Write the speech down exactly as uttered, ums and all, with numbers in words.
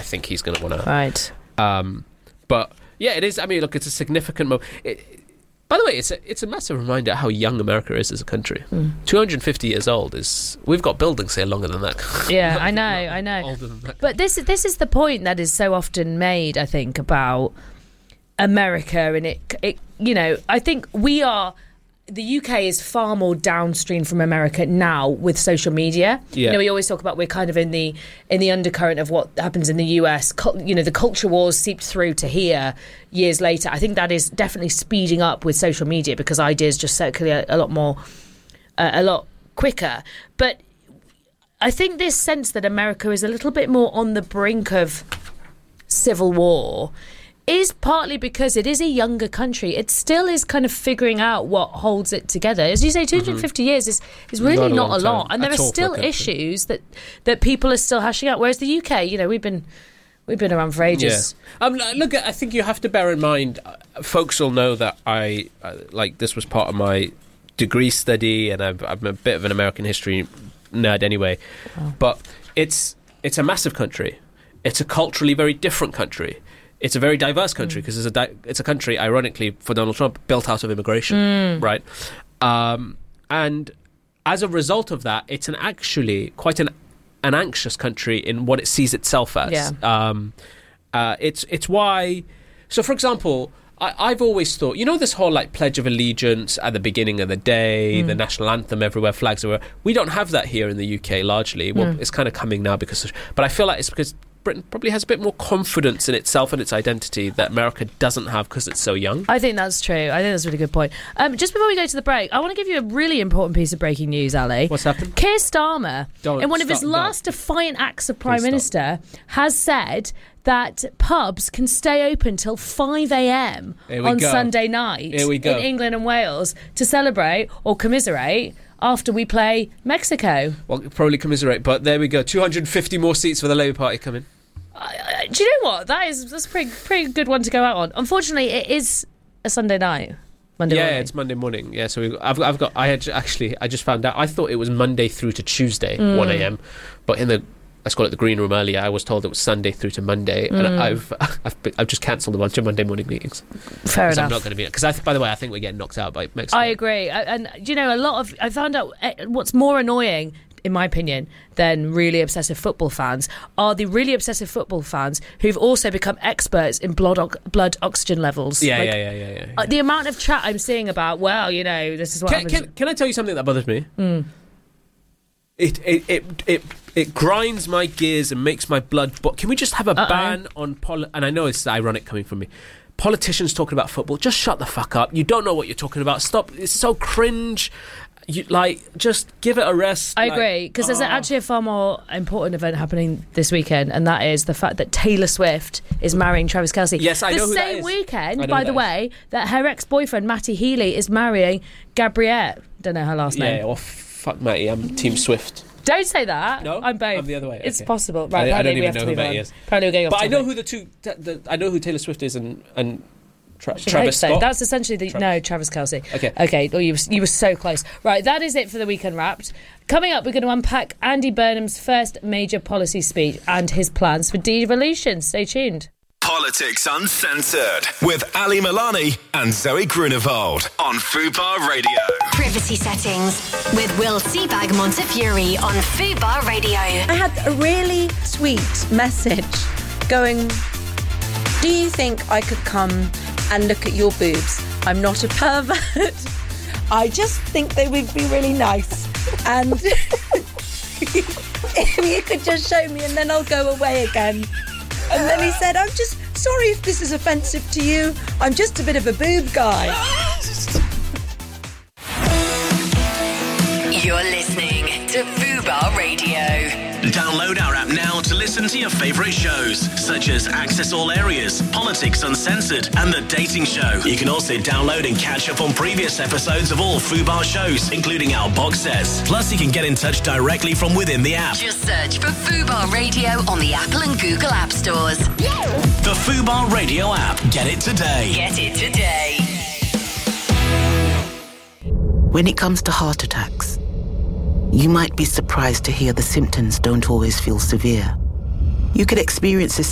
think he's going to want to. Right. Um, but yeah, it is. I mean, look, it's a significant moment. By the way, it's a, it's a massive reminder how young America is as a country. Mm. two hundred fifty years old is... We've got buildings here longer than that. Yeah, I know, I know. Older than that. But this this is the point that is so often made, I think, about America, and it, it you know, I think we are... The U K is far more downstream from America now with social media. Yeah. You know, we always talk about we're kind of in the in the undercurrent of what happens in the U S. Cul- you know, the culture wars seeped through to here years later. I think that is definitely speeding up with social media because ideas just circulate a lot more, uh, a lot quicker. But I think this sense that America is a little bit more on the brink of civil war is partly because it is a younger country. It still is kind of figuring out what holds it together. As you say, two hundred fifty mm-hmm. years is, is really not, not a, a lot. And there are still issues that, that people are still hashing out. Whereas the U K, you know, we've been we've been around for ages. Yeah. Um, look, I think you have to bear in mind, uh, folks will know that I, uh, like, this was part of my degree study, and I've, I'm a bit of an American history nerd anyway. Oh. But it's it's a massive country. It's a culturally very different country. It's a very diverse country because mm. it's a di- it's a country, ironically, for Donald Trump, built out of immigration, mm. right? Um, and as a result of that, it's an actually quite an an anxious country in what it sees itself as. Yeah. Um, uh, it's it's why. So, for example, I, I've always thought, you know, this whole like Pledge of Allegiance at the beginning of the day, mm. the national anthem everywhere, flags everywhere. We don't have that here in the U K largely. Well, mm. it's kind of coming now because, of, but I feel like it's because Britain probably has a bit more confidence in itself and its identity that America doesn't have because it's so young. I think that's true. I think that's a really good point. Um, just before we go to the break, I want to give you a really important piece of breaking news, Ali. What's happened? Keir Starmer, don't in one stop, of his last don't. defiant acts of Prime Please Minister, stop. has said that pubs can stay open till five a.m. on go. Sunday night Here we go. in England and Wales to celebrate or commiserate after we play Mexico. Well, probably commiserate, but there we go. two hundred fifty more seats for the Labour Party coming. Uh, do you know what? That is that's a pretty pretty good one to go out on. Unfortunately, it is a Sunday night. Monday yeah, morning. it's Monday morning. Yeah, so we, I've I've got I had actually I just found out I thought it was Monday through to Tuesday mm. one a.m. but in the let's call it the green room earlier, I was told it was Sunday through to Monday, mm. and I've I've, been, I've just cancelled a bunch of Monday morning meetings. Fair enough. I'm not going to be because I by the way I think we're getting knocked out by Mexico. I agree, I, and you know a lot of I found out what's more annoying, in my opinion, than really obsessive football fans are the really obsessive football fans who've also become experts in blood o- blood oxygen levels. Yeah, like, yeah, yeah, yeah, yeah, yeah. Uh, the amount of chat I'm seeing about, well, you know, this is what can, happens. Can, can I tell you something that bothers me? Mm. It, it it it it grinds my gears and makes my blood. But can we just have a Uh-oh. ban on poli- And I know it's ironic coming from me. Politicians talking about football. Just shut the fuck up. You don't know what you're talking about. Stop. It's so cringe. You like just give it a rest. I like, agree because oh. there's actually a far more important event happening this weekend, and that is the fact that Taylor Swift is marrying Travis Kelce. Yes, I the know who that same is. weekend, by the way, that her ex-boyfriend Matty Healy is marrying Gabrielle. Don't know her last yeah, name. Yeah, well, fuck Matty. I'm Team Swift. Don't say that. No, I'm both. I'm the other way. It's okay. possible. Right, I, I don't we even have know to who move Matty on. is. Apparently we're going off but I know topic. who the two. The, I know who Taylor Swift is and and. Tra- Should Travis so. Scott. That's essentially the Travis. no Travis Kelce. Okay, okay. Oh, you were, you were so close. Right, that is it for the Weekend Wrapped. Coming up, we're going to unpack Andy Burnham's first major policy speech and his plans for devolution. Stay tuned. Politics Uncensored with Ali Milani and Zoe Grunewald on Fubar Radio. Privacy settings with Will Seabag Montefiore on Fubar Radio. I had a really sweet message going, do you think I could come and look at your boobs? I'm not a pervert. I just think they would be really nice. And if you could just show me and then I'll go away again. And then he said, I'm just sorry if this is offensive to you. I'm just a bit of a boob guy. You're listening to Fubar Radio. Download our app now to listen to your favourite shows, such as Access All Areas, Politics Uncensored, and The Dating Show. You can also download and catch up on previous episodes of all Fubar shows, including our box sets. Plus, you can get in touch directly from within the app. Just search for Fubar Radio on the Apple and Google App Stores. The Fubar Radio app. Get it today. Get it today. When it comes to heart attacks, you might be surprised to hear the symptoms don't always feel severe. You could experience this